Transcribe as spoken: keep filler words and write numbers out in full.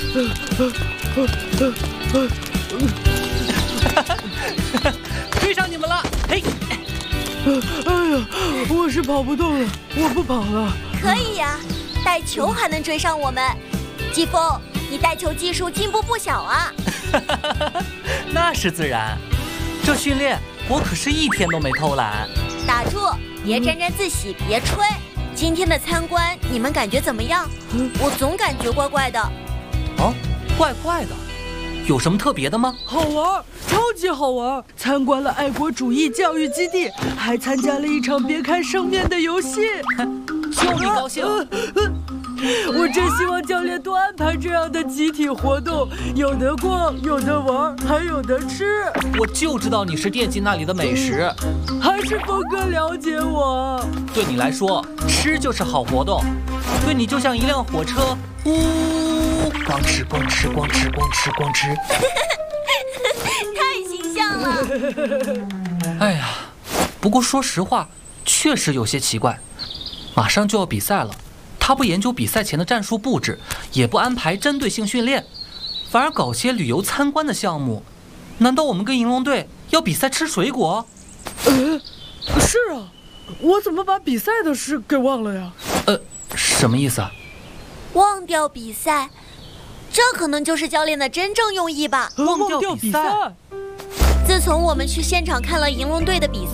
追上你们了！嘿， 哎呀，我是跑不动了，我不跑了。 可以呀、啊，带球还能追上我们。季风，你带球技术进步不小啊！ 那是自然，这训练我可是一天都没偷懒。 打住，别沾沾自喜，别吹。今天的参观你们感觉怎么样？我总感觉怪怪的。 哦，怪怪的，有什么特别的吗？ 好玩，超级好玩！参观了爱国主义教育基地，还参加了一场别开生面的游戏。 就你高兴。 啊啊啊我真希望教练多安排这样的集体活动，有的逛，有的玩，还有的吃。 我就知道你是惦记那里的美食， 还是峰哥了解我。 对你来说，吃就是好活动，对你就像一辆火车，呜，光吃光吃光吃光吃光吃。 太形象了。 哎呀，不过说实话，确实有些奇怪，马上就要比赛了。他不研究比赛前的战术布置，也不安排针对性训练，反而搞些旅游参观的项目。难道我们跟银龙队要比赛吃水果？ 呃，是啊，我怎么把比赛的事给忘了呀？ 呃，什么意思啊？ 忘掉比赛，这可能就是教练的真正用意吧。 忘掉比赛。 自从我们去现场看了银龙队的比赛。